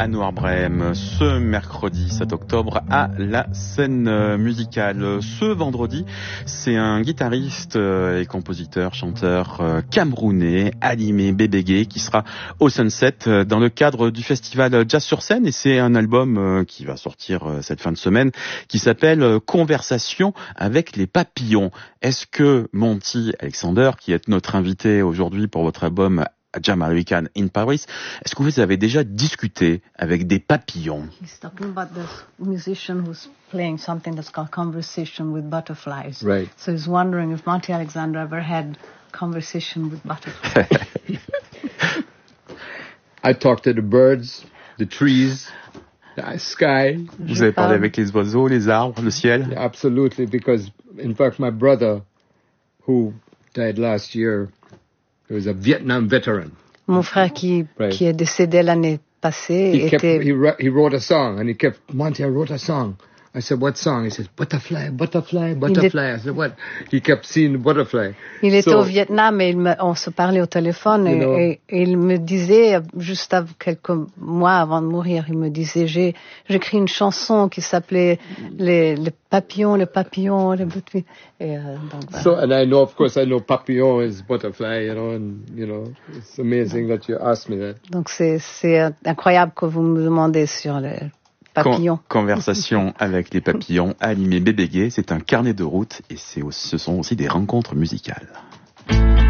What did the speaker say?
à Noir-Brême ce mercredi 7 octobre à la scène musicale. Ce vendredi, c'est un guitariste et compositeur, chanteur camerounais, Alimé Bébégué, qui sera au Sunset dans le cadre du festival Jazz sur scène, et c'est un album qui va sortir cette fin de semaine qui s'appelle Conversation avec les papillons. Est-ce que Monty Alexander, qui est notre invité aujourd'hui pour votre album Jam American in Paris, est-ce que vous avez déjà discuté avec des papillons? He's talking about this musician who's playing something that's called Conversation with Butterflies. Right. So he's wondering if Monty Alexander ever had conversation with butterflies. I talk to the birds, the trees, the sky. Vous avez parlé avec les oiseaux, les arbres, le ciel? Yeah, absolutely, because in fact my brother, who died last year, he was a Vietnam veteran. Mon frère qui est décédé l'année passée He wrote a song and he kept, Monty, I wrote a song. I said, what song? He said, butterfly, butterfly, butterfly. I said, what? He kept seeing the butterfly. Il était au Vietnam et on se parlait au téléphone et il me disait, juste quelques mois avant de mourir, il me disait, j'ai écrit une chanson qui s'appelait les papillons, les papillons, les butterflies. Et donc voilà. So, and I know, of course, I know papillon is butterfly, it's amazing that you asked me that. Donc c'est incroyable que vous me demandez sur les papillons. Conversation avec les papillons, Alimé Bébégué, c'est un carnet de route et ce sont aussi des rencontres musicales.